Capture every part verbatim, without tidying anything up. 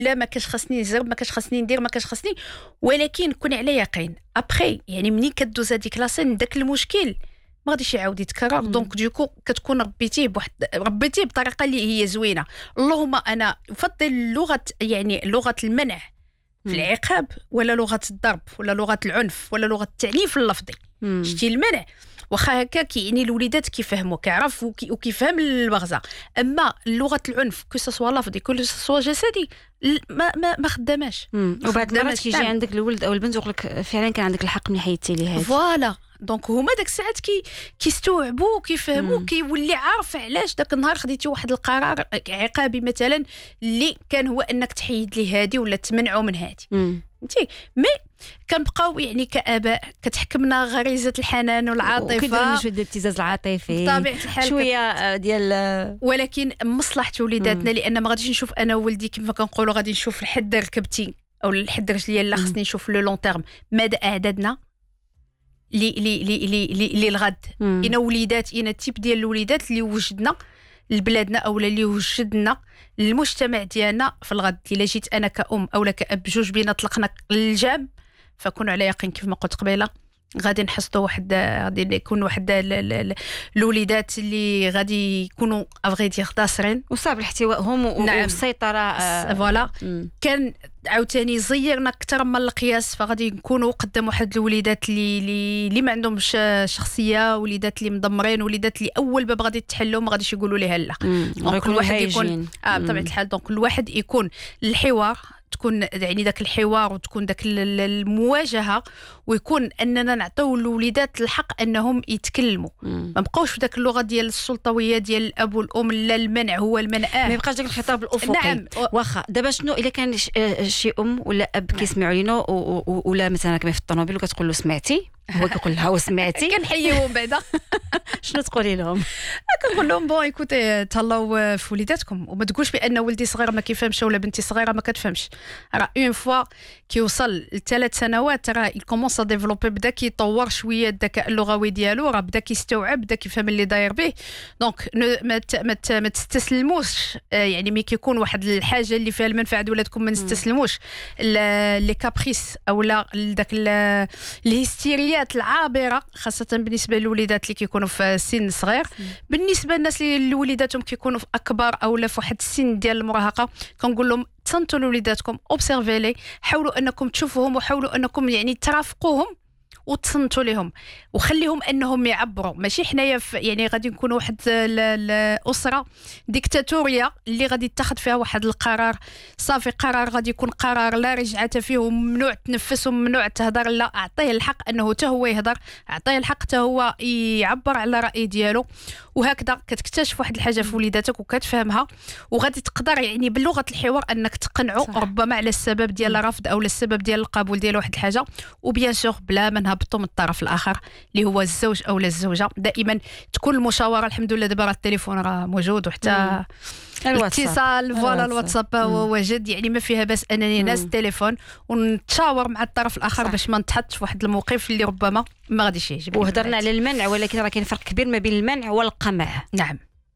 لا ما كاش خاصني نجرب ما كاش خاصني ندير ما كاش خاصني، ولكن كوني على يقين ابخي يعني منين كدوز هذيك لاسين داك المشكل ما غاديش يعاود يتكرر. دونك ديكو كتكون ربيتيه بواحد ربيتيه بطريقه اللي هي زوينه. اللهم انا افضل لغه يعني لغه المنع في العقاب ولا لغه الضرب ولا لغه العنف ولا لغه التعنيف اللفظي. شتي المنع واخا هكا كيعني الوليدات كيفهموا كيعرف وكيفهم البغزه، اما لغه العنف كو سوا لفظي كو سوا جسدي ما ما ما خداماش. وبعد المرات كيجي عندك الولد او البنت ويقول لك فعلا كان عندك الحق من حيدتي لي هذه فوالا. دونك هما داك الساعات كي كيستوعبوا وكيفهموا كيولي عارف علاش داك النهار خديتي واحد القرار عقابي مثلا اللي كان هو انك تحيد لي هذه ولا تمنعه من هذه. فهمتي؟ مي كنبقاو يعني كآباء كتحكمنا غريزة الحنان والعاطفة وكيدير شويه ديال الابتزاز العاطفي بطبيعة الحال شويه ديال، ولكن مصلحة وليداتنا لأن ما غاديش نشوف أنا وولدي كما كنقولوا غادي نشوف الحد ركبتي أو الحد رجليا لا خصني نشوف لو لون تيرم ماذا أعدادنا لي لي لي لي لي الغد. إنا وليدات إنا التيب ديال الوليدات اللي وجدنا لبلادنا او اللي وجدنا للمجتمع ديالنا في الغد. الا جيت انا كأم او كأب جوج بينا طلقنا الجام فكون على يقين كيف ما قلت قبيله غادي نحصدوا واحد غادي يكون واحد الوليدات اللي غادي يكونوا افغي دير خاسرين وصعب الاحتوائهم والسيطره. فوالا كان عاوتاني زيرنا اكثر من القياس فغادي نكونوا قدام واحد الوليدات اللي اللي, اللي ما عندهمش شخصيه، وليدات اللي مدمرين، وليدات اللي اول باب غادي تحلوا ما غاديش يقولوا لها لا. دونك الواحد يكون اه بطبيعه الحال دونك الواحد يكون الحوار تكون يعني داك الحوار وتكون داك المواجهه ويكون اننا نعطيو الوليدات الحق انهم يتكلموا. ما بقاوش في داك اللغه ديال السلطويه ديال الاب والام لا المنع هو المنع. ما يبقاش داك الخطاب الافقي. نعم. واخا دابا شنو الا كان شي ام ولا اب كيسمعوا لينا ولا مثلا كما في الطوموبيل وكتقول له سمعتي هو كيقول لها وسمعتي كنحييهم بعدا شنو تقولي لهم؟ كنقول لهم بون ايكوتي تهلاو في وليداتكم وما تقولش بان ولدي صغير ما كيفهمش ولا بنتي صغيره ما كتفهمش. راه اون فوا كيوصل لثلاث سنوات راه يكومونس ا ديفلوبي بدا كيطور شويه الذكاء اللغوي ديالو راه بدا كيستوعب بدا كيفهم اللي داير به. دونك ما ما تستسلموش يعني ملي كيكون واحد الحاجه اللي فيها المنفعه ديال ولادكم ما نستسلموش لي كابريس او لا داك الهستيريا العابره خاصه بالنسبه للوليدات اللي كيكونوا في سن صغير. بالنسبه للناس اللي وليداتهم كيكونوا في اكبر او لا في واحد السن ديال المراهقه كنقول لهم تصنتوا لوليداتكم اوبسيرفي لي حاولوا انكم تشوفوهم وحاولوا انكم يعني ترافقوهم وتصنتوا لهم وخليهم انهم يعبروا. ماشي حنايا يعني غادي نكونوا واحد الاسره ديكتاتوريه اللي غادي تاخذ فيها واحد القرار صافي قرار غادي يكون قرار لا رجعه فيه وممنوع تنفس وممنوع تهضر. لا اعطيه الحق انه حتى هو يهضر، اعطيه الحق حتى هو يعبر على الراي ديالو. وهكذا كتكتشف واحد الحاجه في وليداتك وكتفهمها وغادي تقدر يعني بلغه الحوار انك تقنعه ربما على السبب ديال الرفض او السبب ديال القبول ديال واحد الحاجه. وبيان سور بلا ما نهبطوا من الطرف الاخر اللي هو الزوج او الزوجه دائما تكون المشاوره. الحمد لله دابا راه التليفون راه موجود وحتى الاتصال فوالا الواتساب هو واجد يعني ما فيها باس انني ناس التليفون ونتشاور مع الطرف الاخر باش ما نتحطش في واحد الموقف اللي ربما ما غاديش يعجبني. وهضرنا على المنع ولكن راه كاين فرق كبير ما بين المنع والقمع. نعم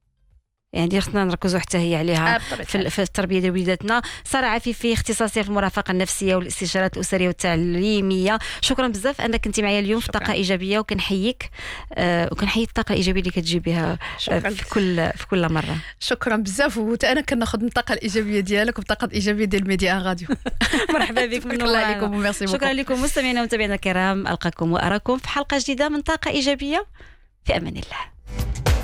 يعني خصنا نركزوا حتى هي عليها في, في التربيه ديال وليداتنا. ساره عفيفي اختصاصيه في المرافقه النفسيه والاستشارات الاسريه والتعليميه، شكرا بزاف انك كنتي معايا اليوم في طاقه ايجابيه وكنحييك آه وكنحيي الطاقه الايجابيه اللي كتجيبيها آه في كل في كل مره. شكرا بزاف وانا كناخذ من الطاقه الايجابيه ديالك والطاقه الايجابيه ديال ميديا راديو. مرحبا بك من الله عليكم وميرسي شكرا لكم مستمعينا ومتابعينا الكرام. القاكم واراكم في حلقه جديده من طاقه ايجابيه. في امان الله.